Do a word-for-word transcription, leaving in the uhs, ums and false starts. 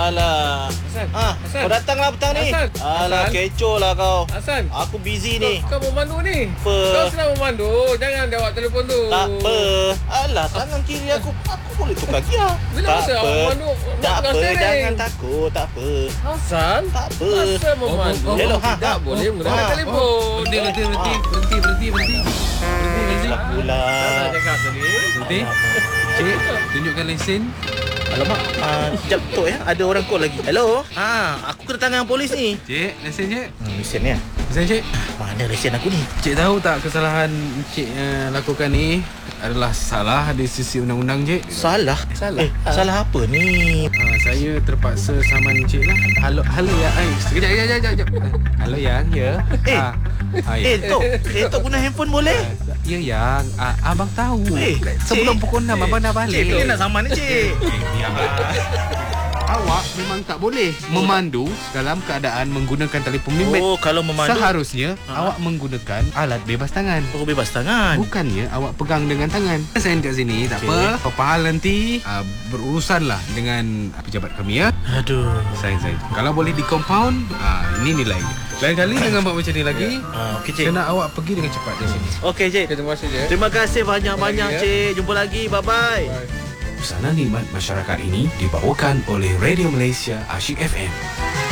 Alah. Hasan. Ha, Hasan. kau datanglah petang ni. Hasan. Alah, Hasan. kecoh lah kau. Hasan. Aku busy ni. Kau, kau memandu ni. Apa? Kau sedang memandu. Jangan jawab telefon tu. Tak apa. Alah, tangan kiri aku. Aku boleh tukar gear. Bila tak masa apa. awak memandu, nak Tak tukar apa. steering? Jangan takut. Tak apa. Hasan. Tak apa. Masa memandu. oh, oh, Hello, ha, tidak ha. boleh menggunakan Ha. telefon. Berhenti, berhenti, berhenti, berhenti, berhenti, berhenti. Berhenti, berhenti. Tak pula. Dah cakap tadi. Berhenti. Cik, tunjukkan lesen. Alamak. Uh, sekejap tu ya. Ada orang call lagi. Hello. Ha, aku kena tangan polis ni. Cik, lesen cik. Hmm, lesen ya. Lesen cik. Mana lesen aku ni? Cik tahu tak kesalahan cik uh, lakukan ni adalah salah di sisi undang-undang cik? Salah? Salah. Eh, salah apa ni? Uh, saya terpaksa saman cik lah. Halo, halo ya. Ay, sekejap, sekejap, sekejap, sekejap. Halo yang, ya. Eh. Ah, ah, ya. Eh, Tok. Eh, Tok guna handphone boleh? Ya yang, ah, abang tahu. Eh, Sebelum cik. pukul enam abang dah balik. Cik, bila nak saman ni, Cik? Eh, diamlah. Awak memang tak boleh memandu dalam keadaan menggunakan telefon bimbit. Oh, kalau memandu Seharusnya Ha? awak menggunakan alat bebas tangan. Oh, bebas tangan. Bukannya awak pegang dengan tangan. Saya kat sini, tak apa. Apa hal nanti uh, berurusanlah dengan pejabat kami ya. Aduh. Saya saya. Kalau boleh di compound, uh, ini nilainya. Lain kali jangan buat macam ni lagi. Ah, okey, Cik. Saya nak awak pergi dengan cepat dari sini. Okey, Cik. Okay, terima kasih je. Terima kasih banyak-banyak, Jumpa lagi, ya. Cik. Jumpa lagi. Bye-bye. Bye. Busana nikmat masyarakat ini dibawakan oleh Radio Malaysia Asyik F M.